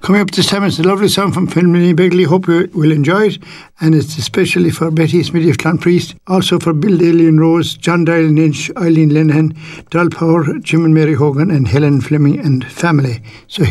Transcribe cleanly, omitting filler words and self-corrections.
Coming up this time, it's a lovely song from Finlay Begley. Hope you will enjoy it. And it's especially for Betty Smithy of Clonpriest, also for Bill Daly and Rose, John Dylan Inch, Eileen Linehan, Dal Power, Jim and Mary Hogan, and Helen Fleming and family. So